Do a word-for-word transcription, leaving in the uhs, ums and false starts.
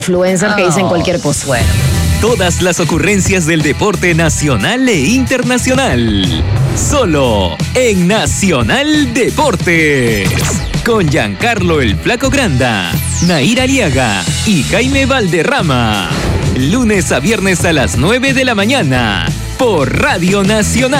influencers que dicen cualquier cosa. Bueno. Todas las ocurrencias del deporte nacional e internacional. Solo en Nacional Deportes. Con Giancarlo El Flaco Granda, Nair Aliaga y Jaime Valderrama. Lunes a viernes a las nueve de la mañana. Por Radio Nacional.